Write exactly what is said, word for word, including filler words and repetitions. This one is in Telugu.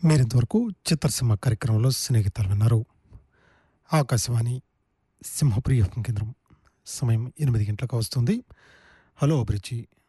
మీరింతవరకు చిత్రసీమ కార్యక్రమంలో స్నేహితులు విన్నారు. ఆకాశవాణి సింహప్రియ కేంద్రం. సమయం ఎనిమిది గంటలకు వస్తుంది. హలో అభిరుచి